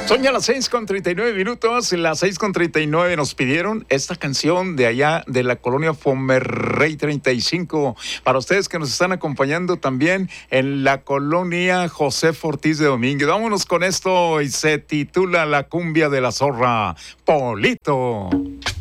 Son ya las 6:39. Las 6:39 nos pidieron esta canción de allá de la colonia Fomerrey 35. Para ustedes que nos están acompañando también en la colonia José Ortiz de Domínguez. Vámonos con esto y se titula La cumbia de la zorra. Polito.